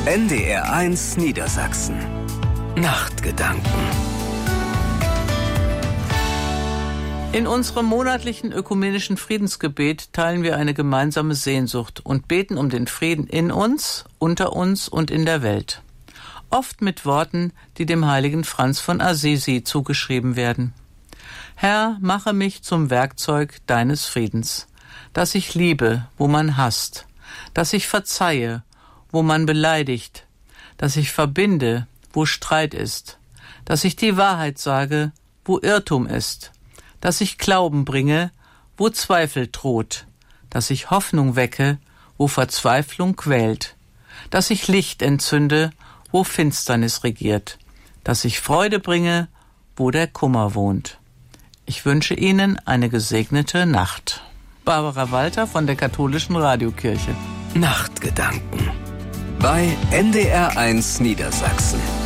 NDR1 Niedersachsen. Nachtgedanken. In unserem monatlichen ökumenischen Friedensgebet teilen wir eine gemeinsame Sehnsucht und beten um den Frieden in uns, unter uns und in der Welt. Oft mit Worten, die dem heiligen Franz von Assisi zugeschrieben werden. Herr, mache mich zum Werkzeug deines Friedens, dass ich liebe, wo man hasst, dass ich verzeihe, wo man beleidigt, dass ich verbinde, wo Streit ist, dass ich die Wahrheit sage, wo Irrtum ist, dass ich Glauben bringe, wo Zweifel droht, dass ich Hoffnung wecke, wo Verzweiflung quält, dass ich Licht entzünde, wo Finsternis regiert, dass ich Freude bringe, wo der Kummer wohnt. Ich wünsche Ihnen eine gesegnete Nacht. Barbara Walter von der Katholischen Radiokirche. Nachtgedanken bei NDR1 Niedersachsen.